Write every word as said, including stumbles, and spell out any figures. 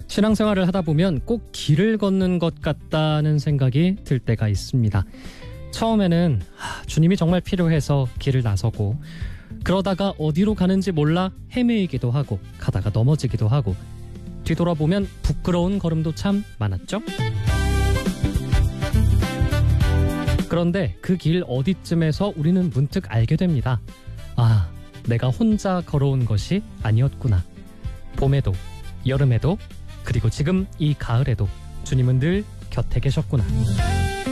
신앙생활을 하다 보면 꼭 길을 걷는 것 같다는 생각이 들 때가 있습니다. 처음에는 하, 주님이 정말 필요해서 길을 나서고 그러다가 어디로 가는지 몰라 헤매이기도 하고 가다가 넘어지기도 하고 뒤돌아보면 부끄러운 걸음도 참 많았죠? 그런데 그 길 어디쯤에서 우리는 문득 알게 됩니다. 아, 내가 혼자 걸어온 것이 아니었구나. 봄에도, 여름에도, 그리고 지금 이 가을에도 주님은 늘 곁에 계셨구나.